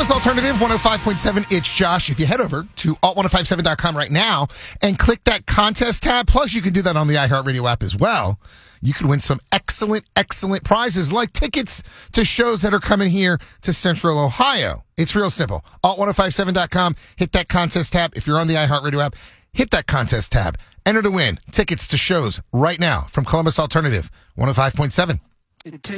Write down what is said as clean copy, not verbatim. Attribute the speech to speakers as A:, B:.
A: Columbus Alternative 105.7, it's Josh. If you head over to alt1057.com right now and click that contest tab, plus you can do that on the iHeartRadio app as well, you could win some excellent prizes like tickets to shows that are coming here to Central Ohio. It's real simple. Alt1057.com, hit that contest tab. If you're on the iHeartRadio app, hit that contest tab. Enter to win tickets to shows right now from Columbus Alternative 105.7.